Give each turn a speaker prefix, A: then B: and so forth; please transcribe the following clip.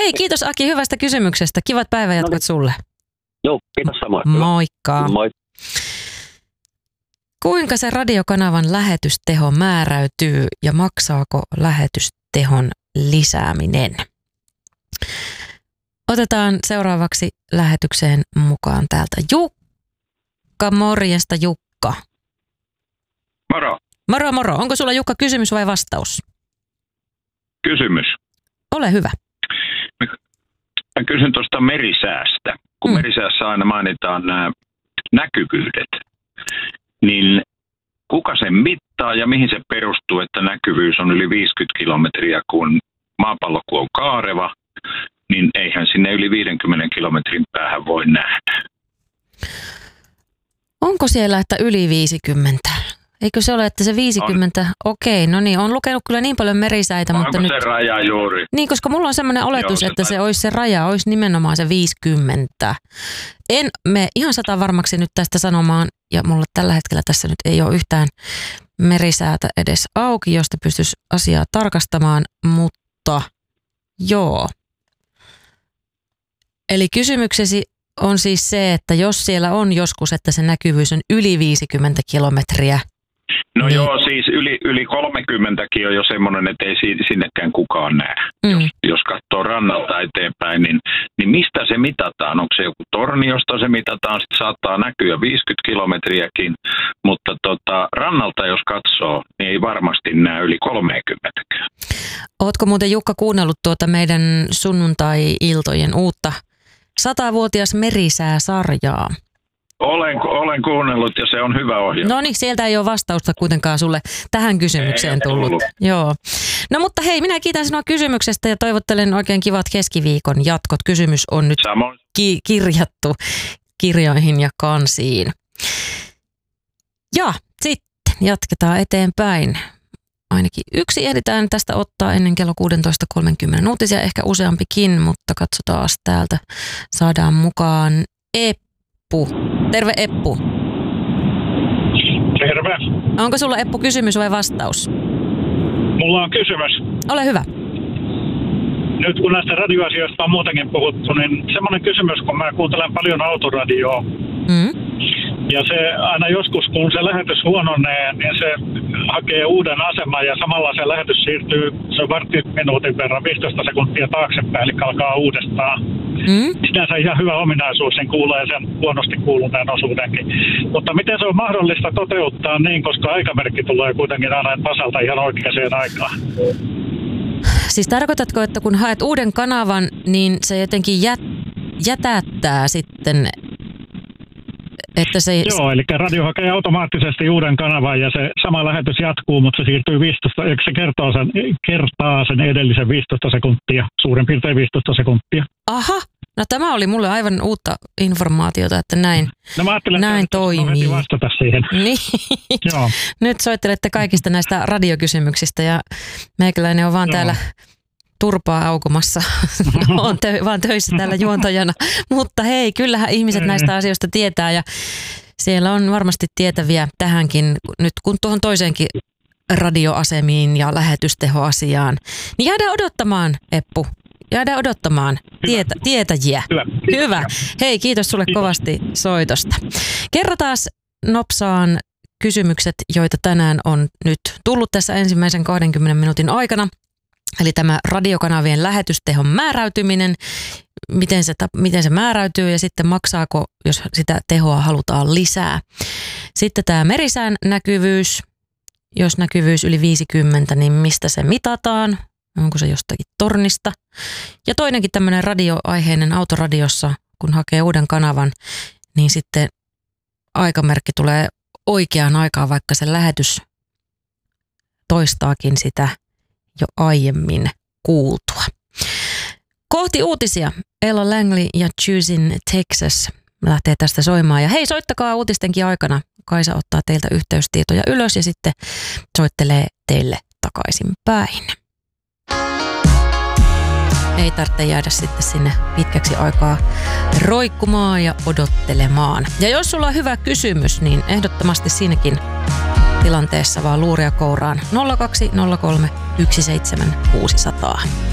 A: Hei, kiitos Aki hyvästä kysymyksestä. Kivat päivänjatkot sulle.
B: Joo, kiitos samoin.
A: Moikka.
B: Moi.
A: Kuinka se radiokanavan lähetysteho määräytyy ja maksaako lähetystehon lisääminen? Otetaan seuraavaksi lähetykseen mukaan täältä Jukka. Morjesta Jukka.
C: Moro.
A: Moro, moro. Onko sulla Jukka kysymys vai vastaus?
C: Kysymys.
A: Ole hyvä.
C: Mä kysyn tuosta merisäästä. Kun merisäässä aina mainitaan nämä näkyvyydet, niin kuka sen mittaa ja mihin se perustuu, että näkyvyys on yli 50 kilometriä, kun maapallo kun on kaareva, niin eihän sinne yli 50 kilometrin päähän voi nähdä.
A: Onko siellä, että yli 50? Eikö se ole, että se 50? Okei, no niin, on lukenut kyllä niin paljon merisäitä, mutta
C: onko
A: nyt...
C: se raja juuri?
A: Niin, koska mulla on semmoinen oletus, että se olisi se raja, olisi nimenomaan se 50. En me ihan 100 varmaksi nyt tästä sanomaan, ja mulla tällä hetkellä tässä nyt ei ole yhtään merisäätä edes auki, josta pystyisi asiaa tarkastamaan, mutta joo. Eli kysymyksesi on siis se, että jos siellä on joskus, että se näkyvyys on yli 50 kilometriä.
C: No
A: niin...
C: joo, siis yli 30kin on jo semmoinen, että ei sinnekään kukaan näe. Jos katsoo rannalta eteenpäin, niin mistä se mitataan? Onko se joku torni, josta se mitataan? Sitten saattaa näkyä 50 kilometriäkin, mutta rannalta jos katsoo, niin ei varmasti näe yli 30.
A: Ootko muuten Jukka kuunnellut tuota meidän sunnuntai-iltojen uutta 100-vuotias merisää-sarjaa?
C: Olen kuunnellut ja se on hyvä ohjelma.
A: No niin, sieltä ei ole vastausta kuitenkaan sulle tähän kysymykseen tullut. Joo. No mutta hei, minä kiitän sinua kysymyksestä ja toivottelen oikein kivat keskiviikon jatkot. Kysymys on nyt kirjattu kirjoihin ja kansiin. Ja sitten jatketaan eteenpäin. Ainakin yksi ehditään tästä ottaa ennen kello 16.30 uutisia, ehkä useampikin, mutta katsotaan täältä. Saadaan mukaan Eppu. Terve Eppu.
D: Terve.
A: Onko sulla Eppu kysymys vai vastaus?
D: Mulla on kysymys.
A: Ole hyvä.
D: Nyt kun näistä radioasioista on muutenkin puhuttu, niin semmoinen kysymys, kun mä kuuntelen paljon autoradioa. Ja se aina joskus, kun se lähetys huononee, niin se hakee uuden aseman ja samalla se lähetys siirtyy, se on minuutin verran, 15 sekuntia taaksepäin, eli alkaa uudestaan. Sinänsä ihan hyvä ominaisuus, niin kuulee sen huonosti kuuluneen osuudenkin. Mutta miten se on mahdollista toteuttaa niin, koska aikamerkki tulee kuitenkin aina tasalta ihan oikeaan aikaan?
A: Siis tarkoitatko, että kun haet uuden kanavan, niin se jotenkin jätättää sitten... Että se...
D: Joo, eli radio hakee automaattisesti uuden kanavan ja se sama lähetys jatkuu, mutta se siirtyy 15, se kertaa sen edellisen 15 sekuntia, suurin piirtein 15 sekuntia.
A: Aha, no tämä oli mulle aivan uutta informaatiota, että näin,
D: no mä ajattelen,
A: näin
D: että
A: toimii.
D: heti vastata siihen.
A: Niin.
D: Joo.
A: Nyt soittelette kaikista näistä radiokysymyksistä ja meikäläinen on vaan täällä turpaa aukomassa. Olen vaan töissä täällä juontajana. Mutta hei, kyllähän ihmiset näistä asioista tietää ja siellä on varmasti tietäviä tähänkin, nyt kun tuohon toiseenkin radioasemiin ja lähetystehoasiaan. Niin jäädään odottamaan, Eppu. Jäädään odottamaan tietäjiä. Hyvä. Hei, kiitos sulle kovasti soitosta. Kerrotaan nopsaan kysymykset, joita tänään on nyt tullut tässä ensimmäisen 20 minuutin aikana. Eli tämä radiokanavien lähetystehon määräytyminen, miten se määräytyy ja sitten maksaako, jos sitä tehoa halutaan lisää. Sitten tämä merisään näkyvyys, jos näkyvyys yli 50, niin mistä se mitataan, onko se jostakin tornista. Ja toinenkin tämmöinen radioaiheinen autoradiossa, kun hakee uuden kanavan, niin sitten aikamerkki tulee oikeaan aikaan, vaikka se lähetys toistaakin sitä jo aiemmin kuultua. Kohti uutisia. Ella Langley ja Choosing Texas lähtee tästä soimaan. Ja hei, soittakaa uutistenkin aikana. Kaisa ottaa teiltä yhteystietoja ylös ja sitten soittelee teille takaisin päin. Ei tarvitse jäädä sitten sinne pitkäksi aikaa roikkumaan ja odottelemaan. Ja jos sulla on hyvä kysymys, niin ehdottomasti siinäkin tilanteessa vaan luuria kouraan 0203 17600.